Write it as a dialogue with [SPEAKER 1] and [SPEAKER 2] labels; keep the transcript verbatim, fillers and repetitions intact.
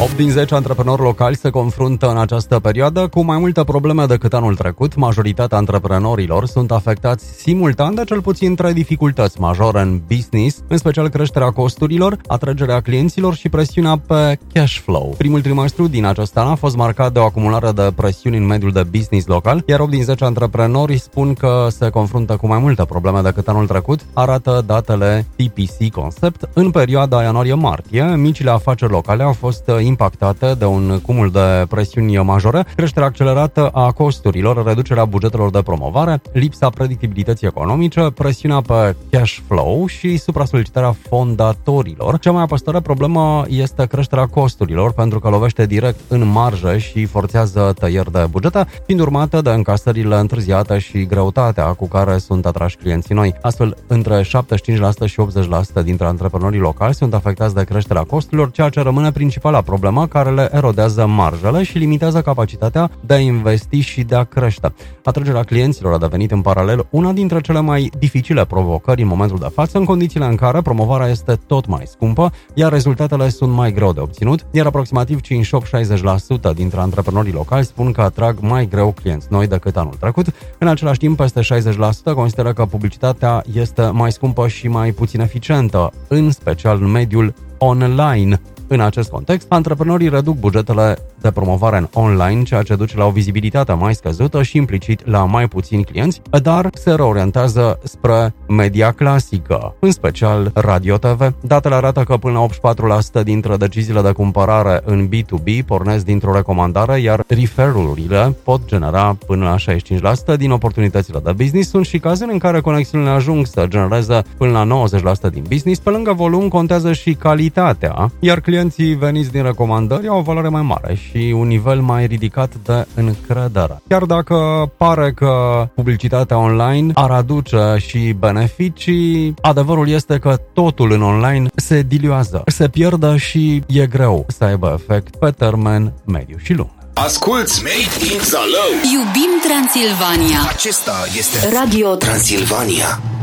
[SPEAKER 1] opt din zece antreprenori locali se confruntă în această perioadă cu mai multe probleme decât anul trecut. Majoritatea antreprenorilor sunt afectați simultan de cel puțin trei dificultăți majore în business, în special creșterea costurilor, atragerea clienților și presiunea pe cash flow. Primul trimestru din acest an a fost marcat de o acumulare de presiuni în mediul de business local, iar opt din zece antreprenori spun că se confruntă cu mai multe probleme decât anul trecut, arată datele T P C Concept. În perioada ianuarie-martie, micile afaceri locale au fost impactate de un cumul de presiuni majore, creșterea accelerată a costurilor, reducerea bugetelor de promovare, lipsa predictibilității economice, presiunea pe cash flow și supra-solicitarea fondatorilor. Cea mai apăsătoare problemă este creșterea costurilor, pentru că lovește direct în marjă și forțează tăieri de bugete, fiind urmată de încasările întârziate și greutatea cu care sunt atrași clienții noi. Astfel, între șaptezeci și cinci la sută și optzeci la sută dintre antreprenorii locali sunt afectați de creșterea costurilor, ceea ce rămâne principala problemă care le erodează marjele și limitează capacitatea de a investi și de a crește. Atragerea clienților a devenit în paralel una dintre cele mai dificile provocări în momentul de față, în condițiile în care promovarea este tot mai scumpă, iar rezultatele sunt mai greu de obținut, iar aproximativ cincizeci și opt la șaizeci la sută dintre antreprenorii locali spun că atrag mai greu clienți noi decât anul trecut. În același timp, peste șaizeci la sută consideră că publicitatea este mai scumpă și mai puțin eficientă, în special în mediul online. În acest context, antreprenorii reduc bugetele de promovare în online, ceea ce duce la o vizibilitate mai scăzută și implicit la mai puțini clienți, dar se reorientează spre media clasică, în special radio T V. Datele arată că până la optzeci și patru la sută dintre deciziile de cumpărare în B doi B pornesc dintr-o recomandare, iar referral-urile pot genera până la șaizeci și cinci la sută din oportunitățile de business. Sunt și cazuri în care conexiunile ajung să genereze până la nouăzeci la sută din business. Pe lângă volum, contează și calitatea, iar clienții veniți din recomandări au o valoare mai mare și un nivel mai ridicat de încredere. Chiar dacă pare că publicitatea online ar aduce și beneficii, adevărul este că totul în online se diluează, se pierde și e greu să aibă efect pe termen mediu și lung.
[SPEAKER 2] Asculți Made in Zalău.
[SPEAKER 3] Iubim Transilvania.
[SPEAKER 2] Acesta este Radio Transilvania.